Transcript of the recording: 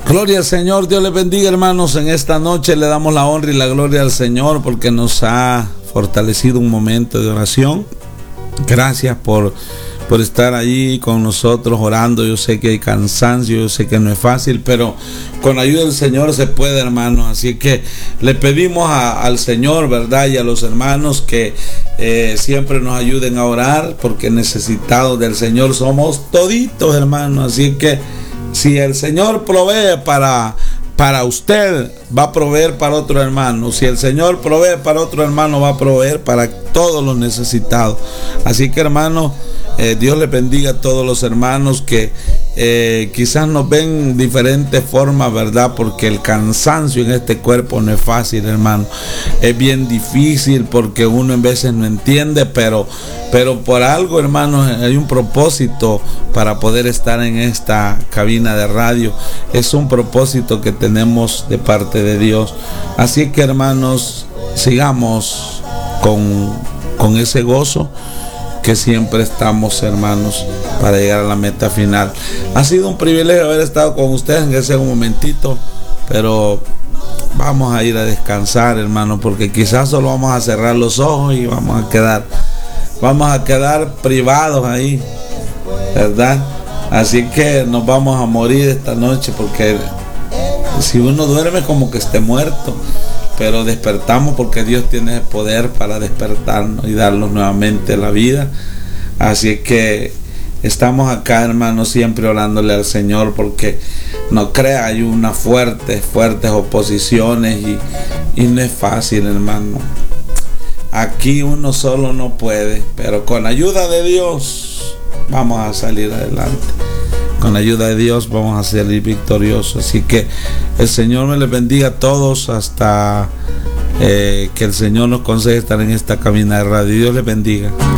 Gloria al Señor, Dios les bendiga, hermanos. En esta noche le damos la honra y la gloria al Señor porque nos ha fortalecido un momento de oración. Gracias por estar allí con nosotros orando. Yo sé que hay cansancio, yo sé que no es fácil, pero con la ayuda del Señor se puede, hermanos. Así que le pedimos al Señor, ¿verdad? Y a los hermanos que siempre nos ayuden a orar, porque necesitados del Señor somos toditos, hermanos. Así que si el Señor provee para usted, va a proveer para otro hermano. Si el Señor provee para otro hermano, va a proveer para todos los necesitados. Así que, hermanos, Dios les bendiga a todos los hermanos que quizás nos ven diferentes formas, ¿verdad? Porque el cansancio en este cuerpo no es fácil, hermano. Es bien difícil porque uno en veces no entiende, pero por algo, hermanos, hay un propósito para poder estar en esta cabina de radio. Es un propósito que tenemos de parte de Dios. Así que, hermanos, sigamos con ese gozo que siempre estamos, hermanos, para llegar a la meta final. Ha sido un privilegio haber estado con ustedes en ese momentito, pero vamos a ir a descansar, hermanos, porque quizás solo vamos a cerrar los ojos y vamos a quedar privados ahí, ¿verdad? Así que nos vamos a morir esta noche, porque si uno duerme como que esté muerto, pero despertamos porque Dios tiene el poder para despertarnos y darnos nuevamente la vida. Así que estamos acá, hermanos, siempre orándole al Señor, porque no crea, hay unas fuertes oposiciones y no es fácil, hermano. Aquí uno solo no puede, pero con la ayuda de Dios vamos a salir adelante. Con la ayuda de Dios vamos a salir victoriosos. Así que el Señor me les bendiga a todos hasta que el Señor nos conceda estar en esta cabina de radio. Dios les bendiga.